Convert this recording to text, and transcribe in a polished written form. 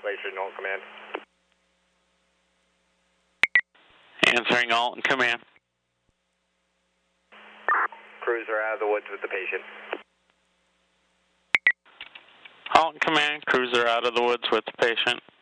Lakeshore, North Command. Answering Alton Command. Cruiser out of the woods with the patient. Alton Command, cruiser out of the woods with the patient.